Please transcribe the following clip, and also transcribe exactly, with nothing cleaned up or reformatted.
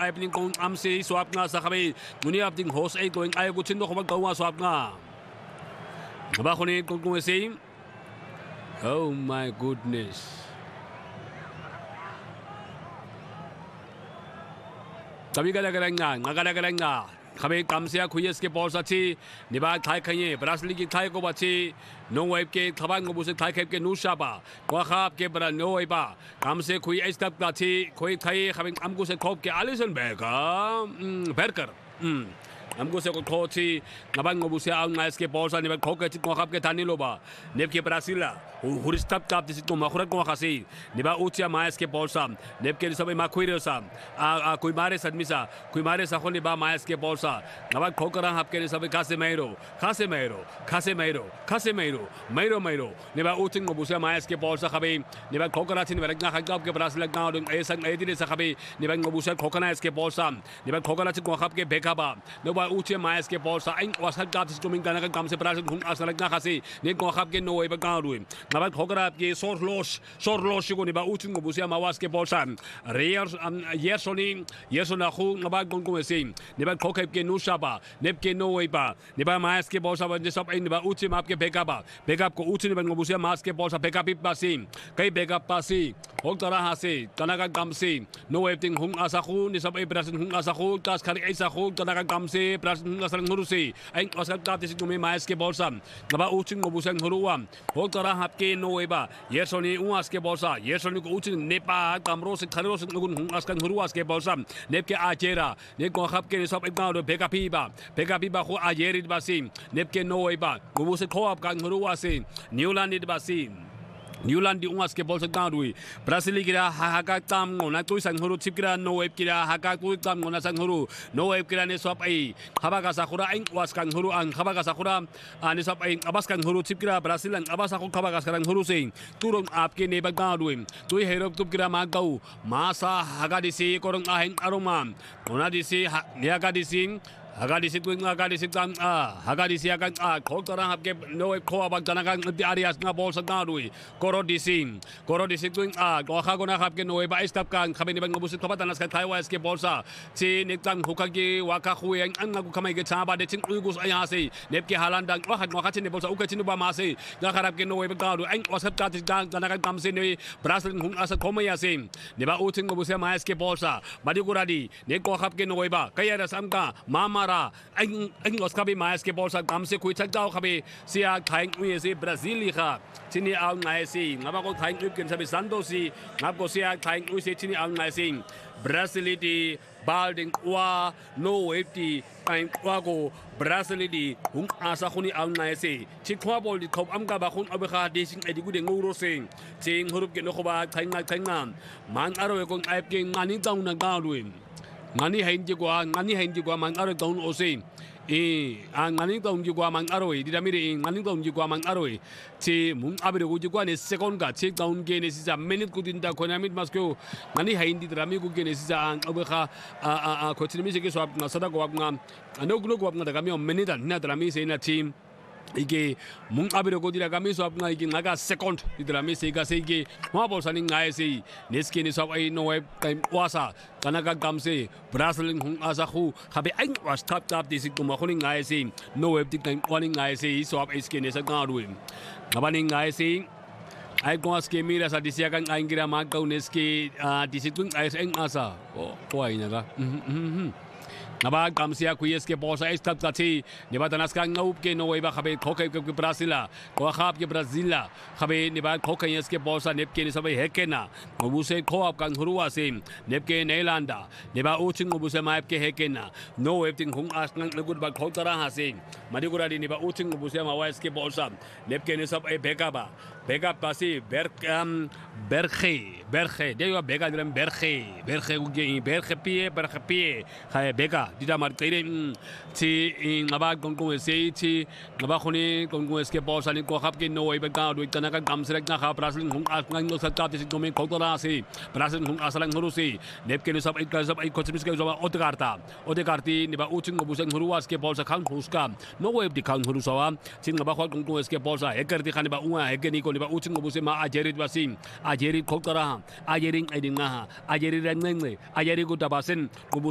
ay pining kong amsi swap nga sa kami muni apting host ay going ay kutin do kumag gawa swap nga ba kunin kung kung say oh my goodness kami gala-galang nga ngagala-galang nga kami kamsi야 구에스게 볼사치 니바 타이카니 브라질리기 타이고 바치 노웨브게 타방고 무슨 타이케게 누샤바 과합게 브라 노웨바 감세 구이 에스탑 바치 구이 타이 하빙 암고세 kop게 알리슨 베가 음 베르커 음 amgose ko kochi nabango busia ang naiske bolsa ni bag koke chit ko khap ke thani loba nepke brasila huristap tap disit ko makhurat ko khasi niba uchia maiske bolsa nepke sabai makhuirosa a koi mare sadmisa koi mare sa khoni ba maiske bolsa nabag khokara hap ke sabai khase meiro khase meiro khase meiro khase meiro meiro meiro niba uching ko busia maiske bolsa khabe niba khokara chin berag na khagap ke brasila ga dong esang edire sa khabe niba ngo busia khokana eske bolsa niba khokara chit ko khap ke bekaba uche mais ke bolsa ang wasal gap sis kuming kana kam se prasin hung asalag na kasi ne ko khap ke noy ba garu ngaba khogara ke sor los sor los ko ni ba uching ko busia mawas ke bolsa reer yesoni yesona khu ngaba gon ko sin ne ba khokep ke nusaba nep ke noy ba ne ba mais ke bolsa ba sab ai ne ba uche map ke backup ba backup ko uche ne ba busia mas ke bolsa backup ba sin kai backup pa si hok tara ha se kana ka kam si noy ting hung asa khu ni sab ai prasin hung asa khu tas khari ai sa khu kana ka kam si prasin ngasal ngurusi ay wasal kapte si tumi mais ke bolsa ngaba uching ngobusang huruam hokara hapke noeba yesoni uas ke bolsa yesoni ko uching nepa kamro se tharo se ngugun hung askan huruas ke bolsa nepke ajera ne ko hapke ne sop igna do beka piba beka piba ko ajeri basim nepke noeba ngobuse ko ap kan huruasi newland basim Newland di ungas ke bolsa gaudui Brazil kira haka tam ngona tu sang huru chip kira no web kira haka tu tam ngona sang huru no web kira ne sop ai habaka sakura ang was kang huru ang habaka sakura ani sop ai abas kang huru chip kira Brazil ang abas aku habaka sarang huru sing turong apke ne ba gaudui tu herop tu kira ma gau masa haga disi korong aheng aroma ngona disi niaga dising Hagadi sit wing hagadi sit ang ah hagadi siya kang ah khoktora hapke no ko abang tanakang di arias nga bol sa gadui koro dising koro disit wing ah ko kha gona hapke no ba stop kang khabe ni bang busit kapatanas ka taiwas ke bolsa chi niktang hukagi waka khueng ang nagu kamay ke chaba de ching ugus ayasi nepke halandang wa khat ngakha chin bolsa uka chin ba masi nga kharap ke no ba gadu ang wasap ka gang tanakang kamsin ni Brazil hung asa komaya sim ni ba uting mo busia mais ke bolsa badi kuradi ne ko hapke no ba kaya rasam ka mama anh anh os kabi mais ke bolsa kam se kui chak dau kabi sia thaing ui se Brazil kha chini au ngai si ngaba ko thaing ui ken sabi santos si ngab ko sia thaing ui se chini au ngai si Brazil di balding wa no weti time wa ko Brazil di hung asa khuni au ngai si chi khwa bol di thop am ka ba khun abe kha de sing ai di gu de nguro sing ching hurup ke no ko ba thaing ngai thaing nam man aro ko ai ke ngani tang na ga luin ngani hain ji kwa ngani hain ji kwa mang aro taun osin e ang ngani taun ji kwa mang aro di damiri ngani taun ji kwa mang aro chi mung abire ko ji kwa ne second ka chi taun ge ne si sa minute ko din da ko na mit mas ko ngani hain di drami ko ge ne si sa ang abe kha a a a ko chi mi se ke so na sada ko ngam ano glo ko ngam da kami minute na drami se na team Ike mung abiro ko dila kami so apna ike ngaga second dila mi se ga se ike ma bol saning ngai se neske ni so ai no web time wasa kanaka kam se Brazil hung asa khu khabe ai was tap tap disi kuma khuni ngai se no web dik time wani ngai se so ap iske ne sa ga ru ngabani ngai se ai ko aske mira sa disia kan ai ngira ma ka uneske disi tung ai eng asa o ko ai naga Nabag kamsiya kuyes ke bolsa estat kati niba tanas ka ngaup ke no iba khabe khokai ke Brazila ko khap ke Brazila khabe niba khokai es ke bolsa nep ke ni sabai hekena ngobuse khop kan huruwa sim nep ke Nelanda niba uching ngobuse map ke hekena no everything hung as nang lagut ba khotara ha sim madigura di niba uching ngobuse ma wais ke bolsa nep ke ni sabai beka ba beka pasi berkam berkhe berkhe de yo beka dilam berkhe berkhe uge berkhe pie berkhe pie khae beka Dida mar tere ti ngaba kong kong se ti ngaba khoni kong kong ke bol sali ko khap ke no iba ka do kana ka kam selek na kha Brazil hung as ngang no sa ta ti domin ko tora se Brazil hung asalang huru se nep ke sab ik sab ik kochmis ke zoba otekarta otekarti ni ba uching ngobusang huruwas ke bol sa khang huska no web di khang huru sawa tin ngaba khol kong kong ke bol sa eker di khani ba unga ekeni ko ni ba uching ngobuse ma ajerit basim ajerit ko tora ajerin aiding na ajerit rang ngai ajerit ko tabasen